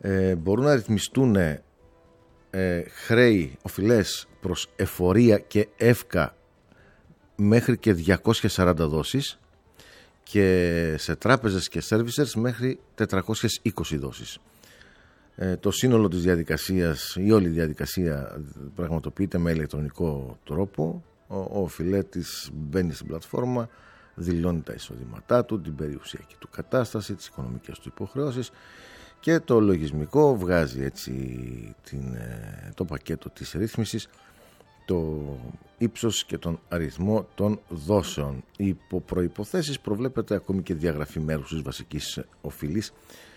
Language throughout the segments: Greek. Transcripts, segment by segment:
μπορούν να ρυθμιστούν χρέη, οφειλές προς εφορία και εύκα μέχρι και 240 δόσεις και σε τράπεζες και servicers μέχρι 420 δόσεις. Το σύνολο της διαδικασίας, η όλη διαδικασία πραγματοποιείται με ηλεκτρονικό τρόπο. Ο οφειλέτης μπαίνει στην πλατφόρμα, δηλώνει τα εισοδήματά του, την περιουσιακή του κατάσταση, τις οικονομικές του υποχρεώσεις και το λογισμικό βγάζει έτσι το πακέτο της ρύθμισης, το ύψος και τον αριθμό των δόσεων. Υπό προϋποθέσεις προβλέπεται ακόμη και διαγραφή μέρους της βασικής οφειλής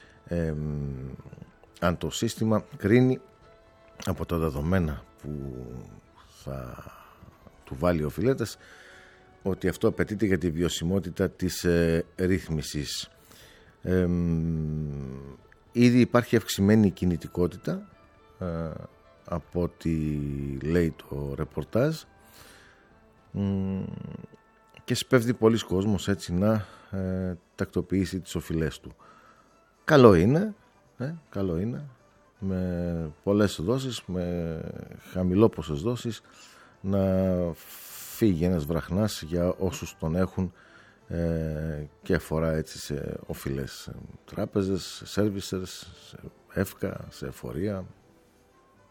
αν το σύστημα κρίνει από τα δεδομένα που θα του βάλει ο οφειλέτας ότι αυτό απαιτείται για τη βιωσιμότητα της ρύθμισης. Ήδη υπάρχει αυξημένη κινητικότητα από ό,τι λέει το ρεπορτάζ και σπέβδει πολλοί κόσμος έτσι να τακτοποιήσει τις οφειλές του. Καλό είναι με πολλές δόσεις, με χαμηλόποσες δόσεις να φύγει ένας βραχνάς για όσους τον έχουν και αφορά έτσι σε οφειλές, τράπεζες, servicers, σε εύκα, σε εφορία.